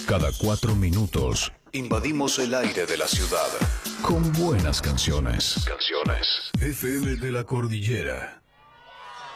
Cada 4 minutos invadimos el aire de la ciudad con buenas canciones. FM de la Cordillera.